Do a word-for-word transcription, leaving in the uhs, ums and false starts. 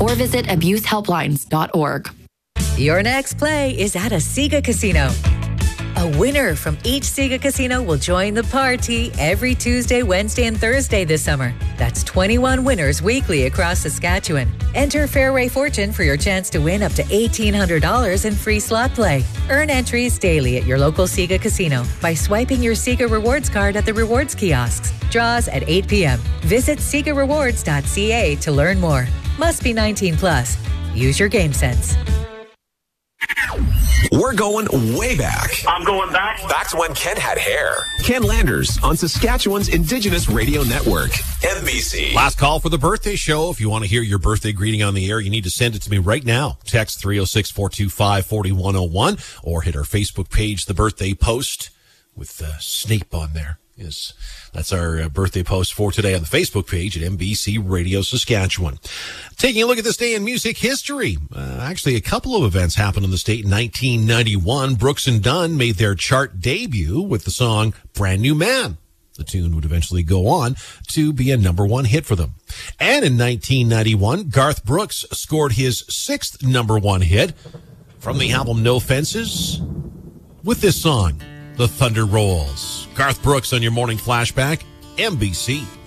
or visit abuse helplines dot org. Your next play is at a Sega Casino. A winner from each Sega Casino will join the party every Tuesday, Wednesday, and Thursday this summer. That's twenty-one winners weekly across Saskatchewan. Enter Fairway Fortune for your chance to win up to eighteen hundred dollars in free slot play. Earn entries daily at your local Sega Casino by swiping your Sega Rewards card at the rewards kiosks. Draws at eight p.m. Visit sega rewards dot c a to learn more. Must be nineteen plus. Use your game sense. We're going way back. I'm going back. Back to when Ken had hair. Ken Landers on Saskatchewan's Indigenous Radio Network, M B C. Last call for the birthday show. If you want to hear your birthday greeting on the air, you need to send it to me right now. Text three oh six, four two five, four one oh one or hit our Facebook page, The Birthday Post, with uh, Snape on there. Is That's our uh, birthday post for today on the Facebook page at M B C Radio Saskatchewan. Taking a look at this day in music history. Uh, actually, a couple of events happened in the state. In nineteen ninety-one, Brooks and Dunn made their chart debut with the song Brand New Man. The tune would eventually go on to be a number one hit for them. And in nineteen ninety-one, Garth Brooks scored his sixth number one hit from the album No Fences with this song, The Thunder Rolls. Garth Brooks on your morning flashback, M B C.